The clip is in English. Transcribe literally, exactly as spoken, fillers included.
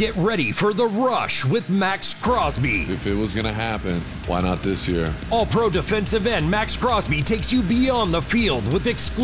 Get ready for the rush with Max Crosby. If it was going to happen, why not this year? All-Pro defensive end Max Crosby takes you beyond the field with exclusive